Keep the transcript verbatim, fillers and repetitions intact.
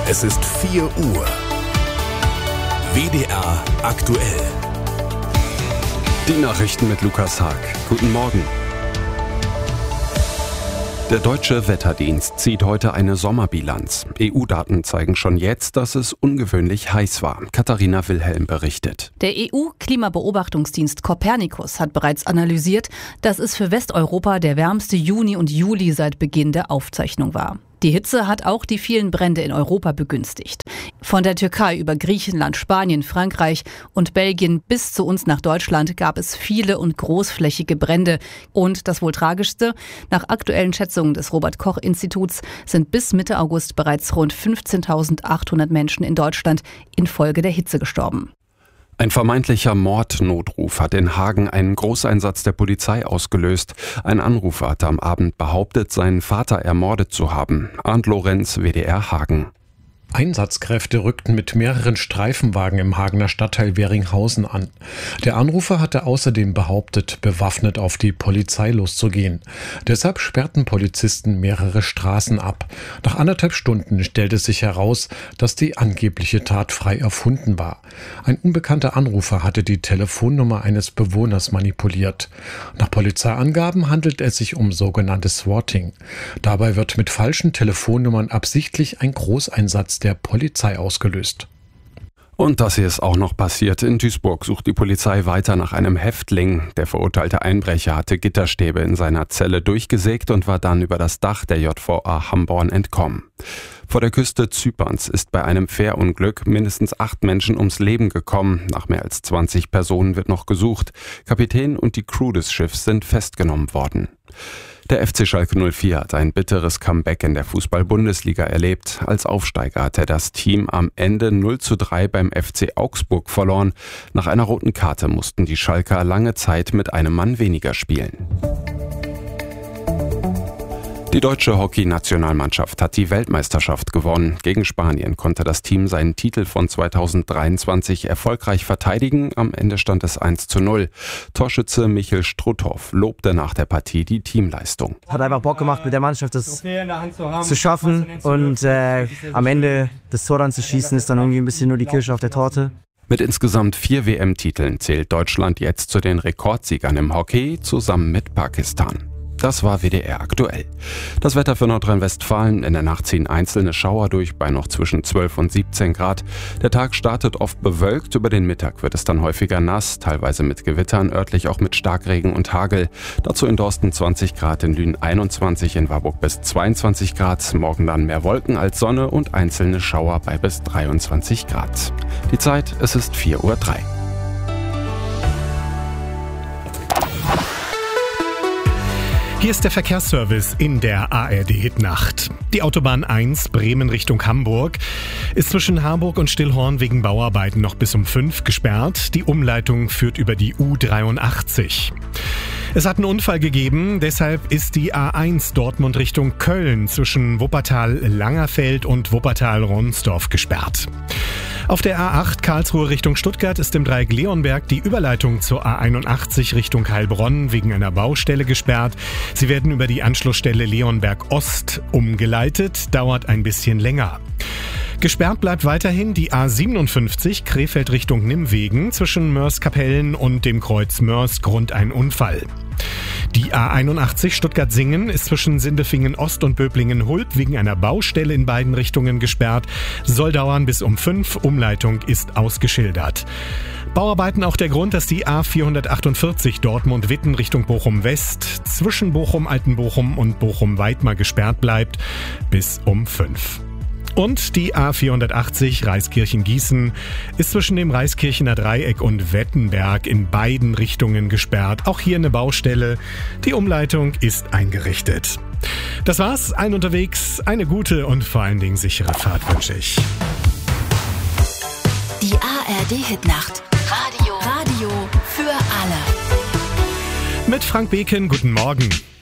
Es ist vier Uhr. W D R aktuell. Die Nachrichten mit Lukas Haag. Guten Morgen. Der Deutsche Wetterdienst zieht heute eine Sommerbilanz. E U-Daten zeigen schon jetzt, dass es ungewöhnlich heiß war. Katharina Wilhelm berichtet. Der E U-Klimabeobachtungsdienst Copernicus hat bereits analysiert, dass es für Westeuropa der wärmste Juni und Juli seit Beginn der Aufzeichnung war. Die Hitze hat auch die vielen Brände in Europa begünstigt. Von der Türkei über Griechenland, Spanien, Frankreich und Belgien bis zu uns nach Deutschland gab es viele und großflächige Brände. Und das wohl tragischste, nach aktuellen Schätzungen des Robert-Koch-Instituts sind bis Mitte August bereits rund fünfzehntausendachthundert Menschen in Deutschland infolge der Hitze gestorben. Ein vermeintlicher Mordnotruf hat in Hagen einen Großeinsatz der Polizei ausgelöst. Ein Anrufer hatte am Abend behauptet, seinen Vater ermordet zu haben. Arndt Lorenz, W D R Hagen. Einsatzkräfte rückten mit mehreren Streifenwagen im Hagener Stadtteil Weringhausen an. Der Anrufer hatte außerdem behauptet, bewaffnet auf die Polizei loszugehen. Deshalb sperrten Polizisten mehrere Straßen ab. Nach anderthalb Stunden stellte sich heraus, dass die angebliche Tat frei erfunden war. Ein unbekannter Anrufer hatte die Telefonnummer eines Bewohners manipuliert. Nach Polizeiangaben handelt es sich um sogenanntes Swatting. Dabei wird mit falschen Telefonnummern absichtlich ein Großeinsatz der Polizei ausgelöst. Und das hier ist auch noch passiert. In Duisburg sucht die Polizei weiter nach einem Häftling. Der verurteilte Einbrecher hatte Gitterstäbe in seiner Zelle durchgesägt und war dann über das Dach der J V A Hamborn entkommen. Vor der Küste Zyperns ist bei einem Fährunglück mindestens acht Menschen ums Leben gekommen. Nach mehr als zwanzig Personen wird noch gesucht. Kapitän und die Crew des Schiffs sind festgenommen worden. Der F C Schalke null vier hat ein bitteres Comeback in der Fußball-Bundesliga erlebt. Als Aufsteiger hat er das Team am Ende null zu drei beim F C Augsburg verloren. Nach einer roten Karte mussten die Schalker lange Zeit mit einem Mann weniger spielen. Die deutsche Hockey-Nationalmannschaft hat die Weltmeisterschaft gewonnen. Gegen Spanien konnte das Team seinen Titel von zweitausenddreiundzwanzig erfolgreich verteidigen. Am Ende stand es eins zu null. Torschütze Michel Struthoff lobte nach der Partie die Teamleistung. Hat einfach Bock gemacht, mit der Mannschaft das zu schaffen und äh, am Ende das Tor dann zu schießen, ist dann irgendwie ein bisschen nur die Kirsche auf der Torte. Mit insgesamt vier W M-Titeln zählt Deutschland jetzt zu den Rekordsiegern im Hockey, zusammen mit Pakistan. Das war W D R aktuell. Das Wetter für Nordrhein-Westfalen: In der Nacht ziehen einzelne Schauer durch bei noch zwischen zwölf und siebzehn Grad. Der Tag startet oft bewölkt, über den Mittag wird es dann häufiger nass, teilweise mit Gewittern, örtlich auch mit Starkregen und Hagel. Dazu in Dorsten zwanzig Grad, in Lünen einundzwanzig, in Warburg bis zweiundzwanzig Grad. Morgen dann mehr Wolken als Sonne und einzelne Schauer bei bis dreiundzwanzig Grad. Die Zeit, es ist vier Uhr drei. Hier ist der Verkehrsservice in der A R D-Hitnacht. Die Autobahn eins Bremen Richtung Hamburg ist zwischen Harburg und Stillhorn wegen Bauarbeiten noch bis um fünf gesperrt. Die Umleitung führt über die U dreiundachtzig. Es hat einen Unfall gegeben, deshalb ist die A eins Dortmund Richtung Köln zwischen Wuppertal-Langerfeld und Wuppertal-Ronsdorf gesperrt. Auf der A acht Karlsruhe Richtung Stuttgart ist im Dreieck Leonberg die Überleitung zur A einundachtzig Richtung Heilbronn wegen einer Baustelle gesperrt. Sie werden über die Anschlussstelle Leonberg Ost umgeleitet, dauert ein bisschen länger. Gesperrt bleibt weiterhin die A siebenundfünfzig Krefeld Richtung Nimwegen zwischen Mörs-Kapellen und dem Kreuz Mörs, Grund ein Unfall. Die A einundachtzig Stuttgart-Singen ist zwischen Sindelfingen Ost und Böblingen-Hulb wegen einer Baustelle in beiden Richtungen gesperrt. Soll dauern bis um fünf. Umleitung ist ausgeschildert. Bauarbeiten auch der Grund, dass die A vierhundertachtundvierzig Dortmund-Witten Richtung Bochum-West zwischen Bochum-Altenbochum und Bochum-Weidmar gesperrt bleibt bis um fünf. Und die A vierhundertachtzig Reiskirchen-Gießen ist zwischen dem Reiskirchener Dreieck und Wettenberg in beiden Richtungen gesperrt. Auch hier eine Baustelle. Die Umleitung ist eingerichtet. Das war's. Ein unterwegs, eine gute und vor allen Dingen sichere Fahrt wünsche ich. Die A R D-Hitnacht. Radio. Radio für alle. Mit Frank Beken, guten Morgen.